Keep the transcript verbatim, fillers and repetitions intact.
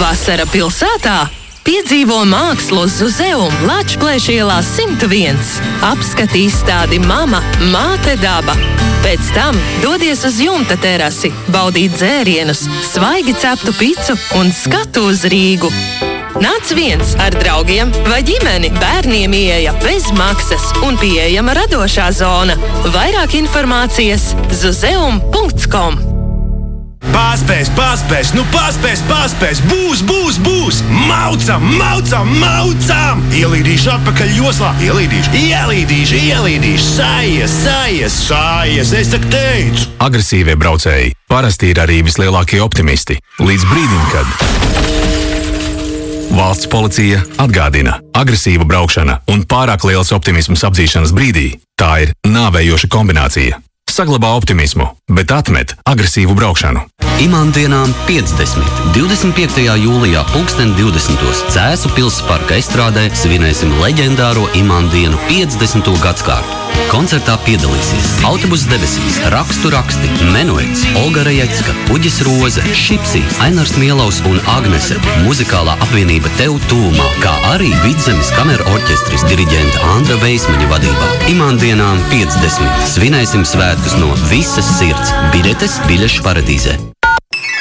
Vasara pilsētā piedzīvo mākslu Zuzeum Lačplēša ielā simt viens. Apskati izstādi Mama, māte daba. Pēc tam dodies uz jumta terasi, baudīt dzērienus, svaigi ceptu picu un skatu uz Rīgu. Nāc viens ar draugiem vai ģimeni. Bērniem ieeja bez maksas un pieejama radošā zona. Vairāk informācijas zuzeum punkts com. Paspēs, paspēs, nu paspēs, paspēs, būs, būs, būs! Maucam, maucam, maucam! Ielīdīšu atpakaļ joslā, ielīdīšu, ielīdīšu, ielīdīšu, sajies, sajies, sajies, es tak teicu! Agresīvie braucēji parasti ir arī vislielākie optimisti, līdz brīdim, kad... Valsts policija atgādina, agresīva braukšana un pārāk liels optimisms apdzīšanas brīdī – tā ir nāvējoša kombinācija. Saglabā optimismu, bet atmet agresīvu braukšanu. Imantdienām piecdesmit. divdesmit piektajā jūlijā pulksten divdesmitos Cēsu pils parka estrādē svinēsim leģendāro Imantdienu piecdesmito gadskārtu. Koncertā piedalīsies Autobuss debesīs, Rakstu raksti, Menuets, Olga Rejecka, Uģis Roze, Šipsīs, Ainars Mielaus un Agnese, muzikālā apvienība Tev tūmā, kā arī Vidzemes kameru orķestris diriģenta Andra Veismaņa vadībā. Imantdienām piecdesmit. Svinēsim svētkus no visas sirds. Biļetes biļešu paradīzē.